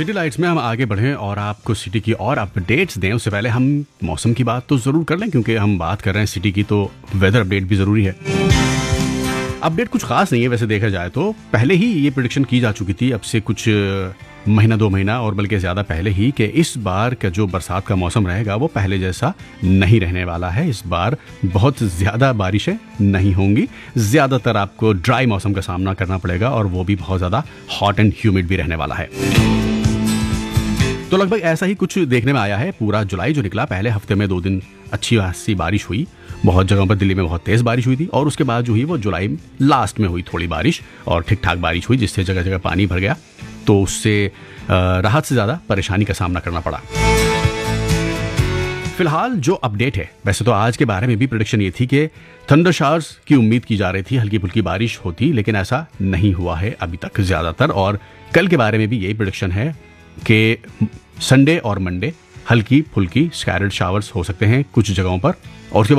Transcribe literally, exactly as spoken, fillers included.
City lights में हम आगे बढ़ें और आपको सिटी की और अपडेट्स दें उससे पहले हम मौसम की बात तो ज़रूर कर लें, क्योंकि हम बात कर रहे हैं सिटी की तो वेदर अपडेट भी ज़रूरी है। अपडेट कुछ खास नहीं है वैसे देखा जाए तो, पहले ही ये प्रेडिक्शन की जा चुकी थी अब से कुछ महीना दो महीना और बल्कि ज़्यादा पहले ही कि इस बार का जो बरसात का मौसम रहेगा वो पहले जैसा नहीं रहने वाला है। इस बार बहुत ज़्यादा बारिशें नहीं होंगी, ज़्यादातर आपको ड्राई मौसम का सामना करना पड़ेगा और वो भी बहुत ज़्यादा हॉट एंड ह्यूमिड भी रहने वाला है। तो लगभग ऐसा ही कुछ देखने में आया है। पूरा जुलाई जो निकला, पहले हफ्ते में दो दिन अच्छी खासी बारिश हुई, बहुत जगहों पर दिल्ली में बहुत तेज़ बारिश हुई थी और उसके बाद जो हुई वो जुलाई लास्ट में हुई थोड़ी बारिश और ठीक ठाक बारिश हुई जिससे जगह जगह पानी भर गया, तो उससे राहत से ज़्यादा परेशानी का सामना करना पड़ा। फिलहाल जो अपडेट है, वैसे तो आज के बारे में भी प्रेडिक्शन ये थी कि थंडर शावर्स की उम्मीद की जा रही थी, हल्की फुल्की बारिश होती, लेकिन ऐसा नहीं हुआ है अभी तक ज़्यादातर। और कल के बारे में भी यही प्रेडिक्शन है कि संडे और मंडे हल्की फुल्की स्कैटर्ड शावर्स हो सकते हैं कुछ जगहों पर और उसके